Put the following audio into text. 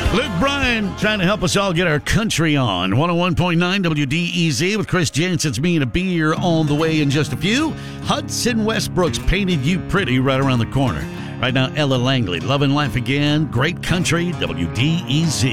Luke Bryan trying to help us all get our country on. 101.9 WDEZ with Chris Jensen's Me and a Beer on the way in just a few. Hudson Westbrook's Painted You Pretty right around the corner. Right now, Ella Langley, Love and Life Again, Great Country, WDEZ.